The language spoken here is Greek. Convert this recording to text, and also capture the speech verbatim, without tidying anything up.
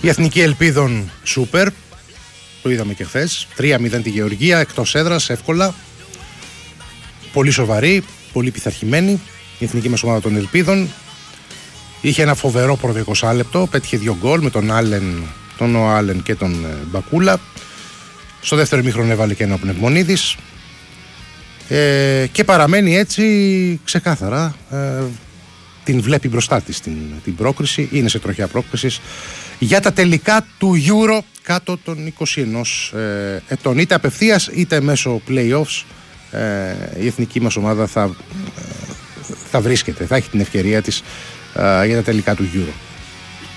Η Εθνική Ελπίδων σούπερ, το είδαμε και χθες, τρία μηδέν τη Γεωργία, εκτός έδρας, εύκολα. Πολύ σοβαρή, πολύ πειθαρχημένη η εθνική μας ομάδα των Ελπίδων. Είχε ένα φοβερό πρώτο είκοσι λεπτό, πέτυχε δύο γκολ με τον Άλεν, τον Ο Άλεν και τον Μπακούλα. Στο δεύτερο ημίχρονο έβαλε και ένα ο Πνευμονίδης. Ε, και παραμένει έτσι ξεκάθαρα. Ε, την βλέπει μπροστά της την, την πρόκριση. Είναι σε τροχιά πρόκρισης για τα τελικά του Euro κάτω των είκοσι ένα ε, ετών. Είτε απευθείας είτε μέσω play-offs ε, η εθνική μας ομάδα θα, ε, θα βρίσκεται, θα έχει την ευκαιρία της ε, για τα τελικά του Euro.